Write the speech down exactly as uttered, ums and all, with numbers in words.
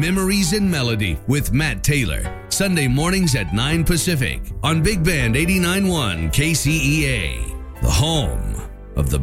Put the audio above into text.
Memories in Melody with Matt Taylor. Sunday mornings at nine Pacific on Big Band eighty-nine point one K C E A, the home of the